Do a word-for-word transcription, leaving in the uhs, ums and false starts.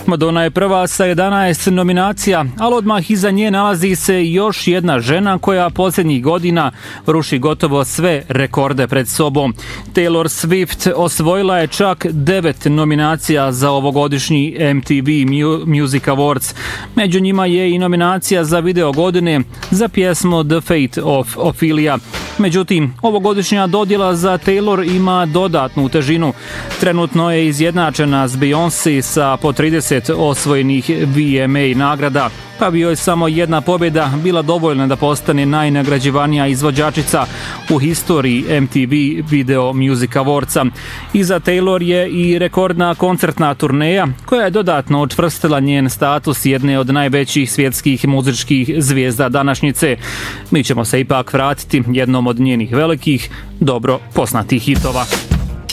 Madonna je prva sa jedanaest nominacija, ali odmah iza nje nalazi se još jedna žena koja posljednjih godina ruši gotovo sve rekorde pred sobom. Taylor Swift osvojila je čak devet nominacija za ovogodišnji M T V Music Awards. Među njima je i nominacija za video godine za pjesmu The Fate of Ophelia. Međutim, ovogodišnja dodjela za Taylor ima dodatnu težinu. Trenutno je izjednačena s Beyoncé sa po trideset osvojenih V M A nagrada, pa bi joj samo jedna pobjeda bila dovoljna da postane najnagrađivanija izvođačica u historiji M T V Video Music Awardsa. Iza Taylor je i rekordna koncertna turneja koja je dodatno učvrstila njen status jedne od najvećih svjetskih muzičkih zvijezda današnjice. Mi ćemo se ipak vratiti jednom od njenih velikih, dobro poznatih hitova.